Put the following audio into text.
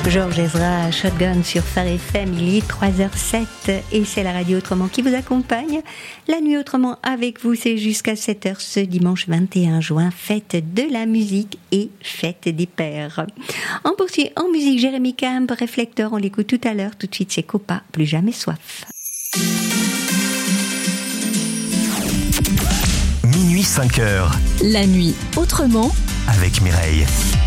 Georges Ezra, Shotgun sur Phare FM, il est 3h07 et c'est la radio Autrement qui vous accompagne. La nuit Autrement avec vous, c'est jusqu'à 7h ce dimanche 21 juin, fête de la musique et fête des pères. On poursuit en musique Jérémy Camp, Réflecteur, on l'écoute tout à l'heure, tout de suite c'est Copa, Plus jamais soif. Minuit 5h. La nuit Autrement avec Mireille.